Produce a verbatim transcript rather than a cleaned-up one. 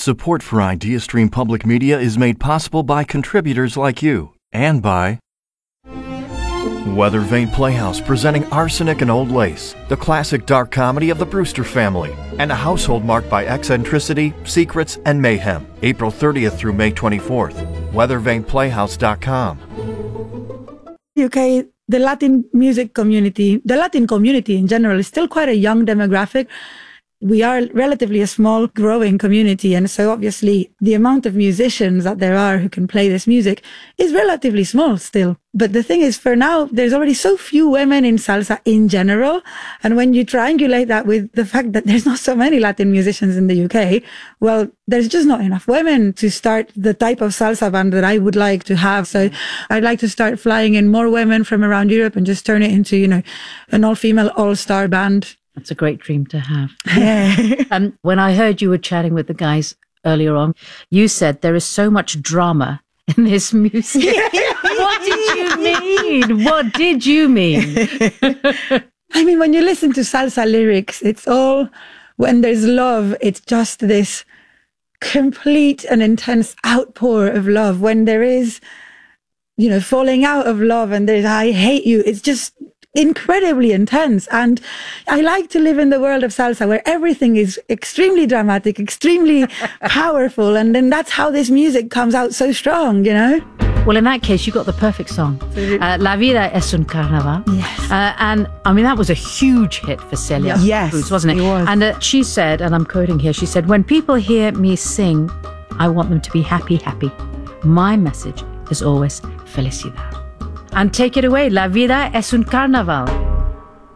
Support for IdeaStream Public Media is made possible by contributors like you and by Weather Vane Playhouse, presenting Arsenic and Old Lace, the classic dark comedy of the Brewster family, and a household marked by eccentricity, secrets, and mayhem. April thirtieth through May twenty-fourth. weather vane playhouse dot com. U K, the Latin music community, the Latin community in general, is still quite a young demographic. We are relatively a small, growing community, and so obviously the amount of musicians that there are who can play this music is relatively small still. But the thing is, for now, there's already so few women in salsa in general, and when you triangulate that with the fact that there's not so many Latin musicians in the U K, well, there's just not enough women to start the type of salsa band that I would like to have. So I'd like to start flying in more women from around Europe and just turn it into, you know, an all-female, all-star band. That's a great dream to have. Yeah. um, when I heard you were chatting with the guys earlier on, you said there is so much drama in this music. What did you mean? What did you mean? I mean, when you listen to salsa lyrics, it's all, when there's love, it's just this complete and intense outpour of love. When there is, you know, falling out of love and there's, I hate you, it's just incredibly intense. And I like to live in the world of salsa where everything is extremely dramatic, extremely powerful, and then that's how this music comes out so strong, you know. Well, in that case, you got the perfect song. Uh, La Vida es un Carnaval. Yes. Uh, and I mean, that was a huge hit for Celia Yes, Cruz, wasn't it? it was. And uh, she said, and I'm quoting here, she said, when people hear me sing, I want them to be happy, happy. My message is always felicidad. And take it away, La Vida es un Carnaval.